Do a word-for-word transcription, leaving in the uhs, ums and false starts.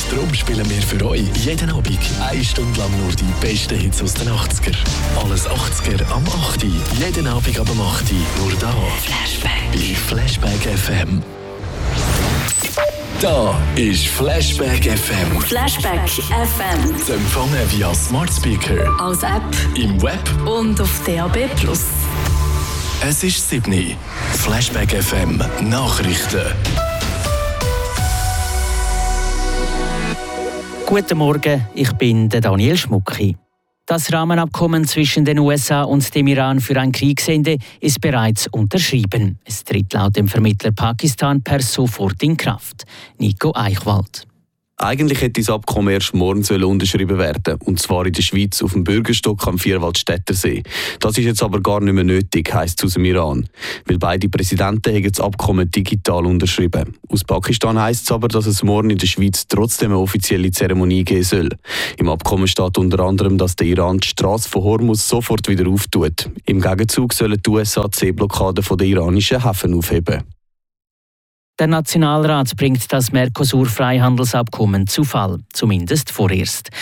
Darum spielen wir für euch jeden Abend eine Stunde lang nur die besten Hits aus den achtziger. Alles achtziger am acht Uhr. Jeden Abend ab dem acht Uhr. Nur da. Flashback. Bei Flashback F M. Da ist Flashback F M. Flashback F M. Zu empfangen via Smart Speaker, als App, im Web und auf D A B plus. Es ist sieben Uhr. Flashback F M Nachrichten. Guten Morgen, ich bin der Daniel Schmucki. Das Rahmenabkommen zwischen den U S A und dem Iran für ein Kriegsende ist bereits unterschrieben. Es tritt laut dem Vermittler Pakistan per sofort in Kraft. Nico Eichwald. Eigentlich hätte das Abkommen erst morgen unterschrieben werden, und zwar in der Schweiz auf dem Bürgerstock am Vierwaldstättersee. Das ist jetzt aber gar nicht mehr nötig, heisst es aus dem Iran. Weil beide Präsidenten haben das Abkommen digital unterschrieben. Aus Pakistan heisst es aber, dass es morgen in der Schweiz trotzdem eine offizielle Zeremonie geben soll. Im Abkommen steht unter anderem, dass der Iran die Straße von Hormuz sofort wieder auftut. Im Gegenzug sollen die U S A die Seeblockade der iranischen Häfen aufheben. Der Nationalrat bringt das Mercosur-Freihandelsabkommen zu Fall, zumindest vorerst.